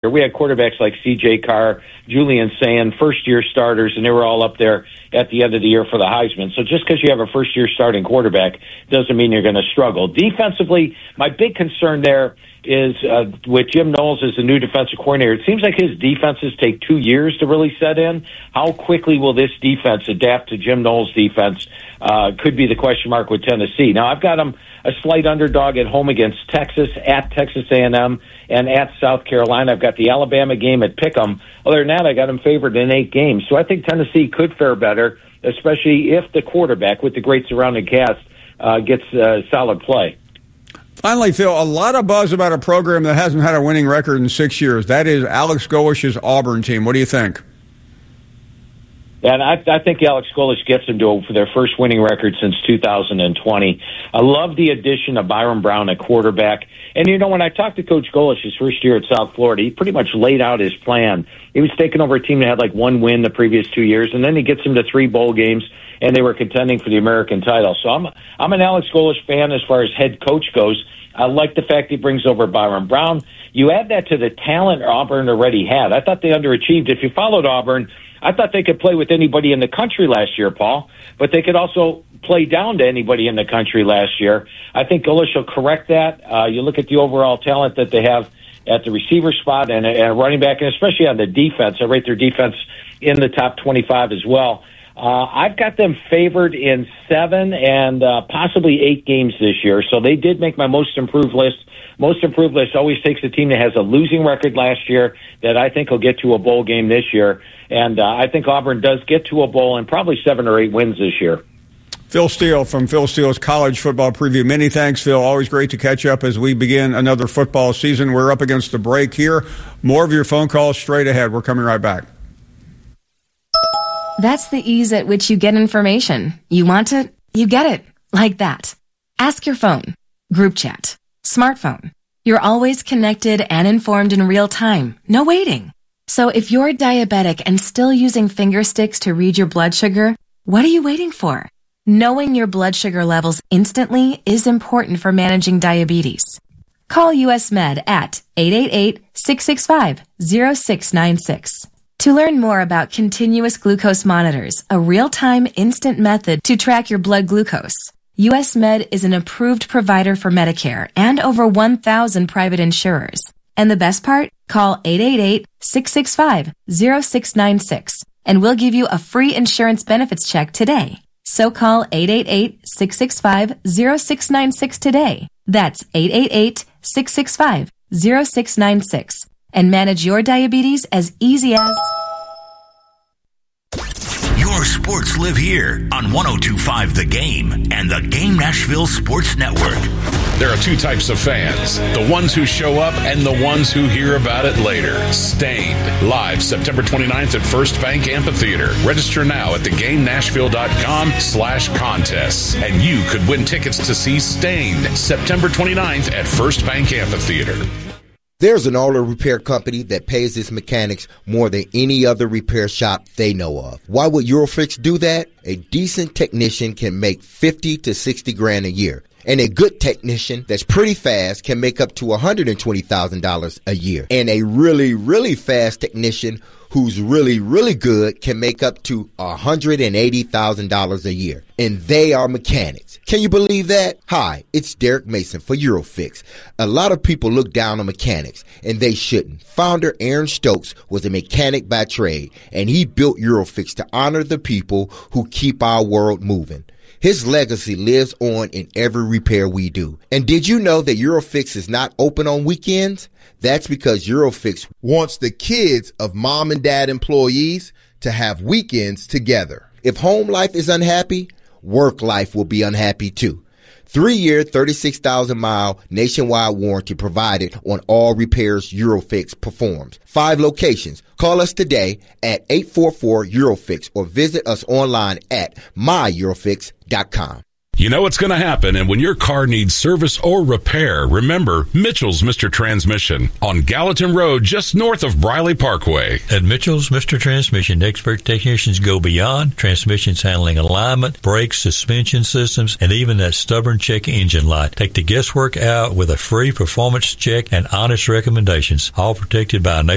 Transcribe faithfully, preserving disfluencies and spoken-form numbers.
We had quarterbacks like C J Carr, Julian Sand, first-year starters, and they were all up there at the end of the year for the Heisman. So just because you have a first-year starting quarterback doesn't mean you're going to struggle. Defensively, my big concern there is uh, with Jim Knowles as the new defensive coordinator. It seems like his defenses take two years to really set in. How quickly will this defense adapt to Jim Knowles' defense uh, could be the question mark with Tennessee. Now, I've got them a slight underdog at home against Texas, at Texas A and M, and at South Carolina. I've got the Alabama game at Pick'em. Other than that, I got them favored in eight games. So I think Tennessee could fare better, especially if the quarterback with the great surrounding cast uh, gets uh, solid play. Finally, Phil, a lot of buzz about a program that hasn't had a winning record in six years. That is Alex Golish's Auburn team. What do you think? And I, I think Alex Golesh gets them to for their first winning record since two thousand twenty. I love the addition of Byron Brown at quarterback. And, you know, when I talked to Coach Golesh his first year at South Florida, he pretty much laid out his plan. He was taking over a team that had like one win the previous two years, and then he gets them to three bowl games, and they were contending for the American title. So I'm I'm an Alex Golesh fan as far as head coach goes. I like the fact he brings over Byron Brown. You add that to the talent Auburn already had. I thought they underachieved. If you followed Auburn, I thought they could play with anybody in the country last year, Paul, but they could also play down to anybody in the country last year. I think Golesh will correct that. Uh, you look at the overall talent that they have at the receiver spot and a running back, and especially on the defense. I rate their defense in the top twenty-five as well. Uh, I've got them favored in seven and uh, possibly eight games this year. So they did make my most improved list. Most improved list always takes a team that has a losing record last year that I think will get to a bowl game this year. And uh, I think Auburn does get to a bowl and probably seven or eight wins this year. Phil Steele from Phil Steele's College Football Preview. Many thanks, Phil. Always great to catch up as we begin another football season. We're up against the break here. More of your phone calls straight ahead. We're coming right back. That's the ease at which you get information. You want it, you get it. Like that. Ask your phone. Group chat. Smartphone. You're always connected and informed in real time. No waiting. So if you're diabetic and still using finger sticks to read your blood sugar, what are you waiting for? Knowing your blood sugar levels instantly is important for managing diabetes. Call U S Med at eight eight eight, six six five, zero six nine six. To learn more about continuous glucose monitors, a real-time instant method to track your blood glucose, U S Med is an approved provider for Medicare and over one thousand private insurers. And the best part? Call eight eight eight, six six five, zero six nine six and we'll give you a free insurance benefits check today. So call eight eight eight, six six five, zero six nine six today. That's eight eight eight, six six five, zero six nine six. And manage your diabetes as easy as... Your sports live here on one oh two point five The Game and the Game Nashville Sports Network. There are two types of fans, the ones who show up and the ones who hear about it later. Stained, live September twenty-ninth at First Bank Amphitheater. Register now at theGameNashville.com slash contests. And you could win tickets to see Stained September twenty-ninth at First Bank Amphitheater. There's an auto repair company that pays its mechanics more than any other repair shop they know of. Why would Eurofix do that? A decent technician can make fifty to sixty grand a year. And a good technician that's pretty fast can make up to one hundred twenty thousand dollars a year. And a really, really fast technician who's really, really good can make up to one hundred eighty thousand dollars a year. And they are mechanics. Can you believe that? Hi, it's Derek Mason for Eurofix. A lot of people look down on mechanics, and they shouldn't. Founder Aaron Stokes was a mechanic by trade, and he built Eurofix to honor the people who keep our world moving. His legacy lives on in every repair we do. And did you know that Eurofix is not open on weekends? That's because Eurofix wants the kids of mom and dad employees to have weekends together. If home life is unhappy, work life will be unhappy too. Three-year, thirty-six thousand mile nationwide warranty provided on all repairs Eurofix performs. Five locations. Call us today at eight four four Eurofix or visit us online at my eurofix dot com. You know what's going to happen, and when your car needs service or repair, remember Mitchell's Mister Transmission on Gallatin Road, just north of Briley Parkway. At Mitchell's Mister Transmission, expert technicians go beyond transmissions handling alignment, brakes, suspension systems, and even that stubborn check engine light. Take the guesswork out with a free performance check and honest recommendations, all protected by a